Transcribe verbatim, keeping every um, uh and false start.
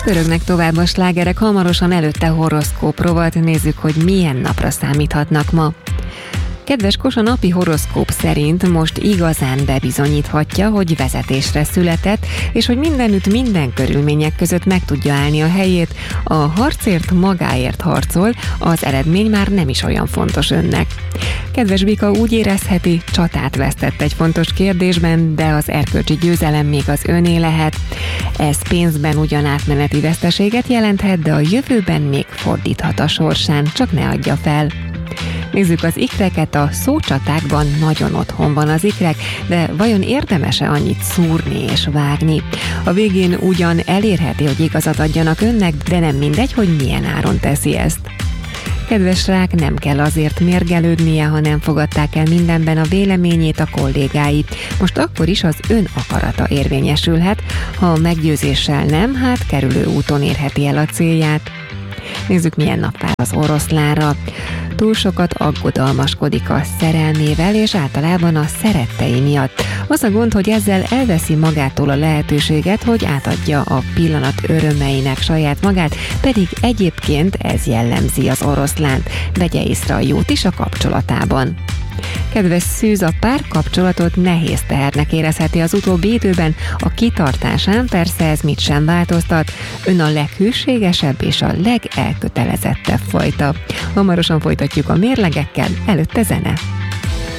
Pörögnek tovább a slágerek, hamarosan előtte horoszkóp rovat, nézzük, hogy milyen napra számíthatnak ma. Kedves Kos, a napi horoszkóp szerint most igazán bebizonyíthatja, hogy vezetésre született, és hogy mindenütt minden körülmények között meg tudja állni a helyét. A harcért magáért harcol, az eredmény már nem is olyan fontos önnek. Kedves Bika, úgy érezheti, csatát vesztett egy fontos kérdésben, de az erkölcsi győzelem még az öné lehet. Ez pénzben ugyan átmeneti veszteséget jelenthet, de a jövőben még fordíthat a sorsán, csak ne adja fel. Nézzük az ikreket, a szócsatákban nagyon otthon van az ikrek, de vajon érdemes-e annyit szúrni és vágni? A végén ugyan elérheti, hogy igazat adjanak önnek, de nem mindegy, hogy milyen áron teszi ezt. Kedves Rák, nem kell azért mérgelődnie, ha nem fogadták el mindenben a véleményét a kollégái. Most akkor is az ön akarata érvényesülhet, ha a meggyőzéssel nem, hát kerülő úton érheti el a célját. Nézzük, milyen nap vár az oroszlánra. Túl sokat aggodalmaskodik a szerelmével és általában a szerettei miatt. Az a gond, hogy ezzel elveszi magától a lehetőséget, hogy átadja a pillanat örömeinek saját magát, pedig egyébként ez jellemzi az oroszlánt. Vegye észre a jót is a kapcsolatában. Kedves Szűz, a párkapcsolatot nehéz tehernek érezheti az utóbbi időben, a kitartásán persze ez mit sem változtat. Ön a leghűségesebb és a legelkötelezettebb fajta. Hamarosan folytatjuk a mérlegekkel, előtte zene.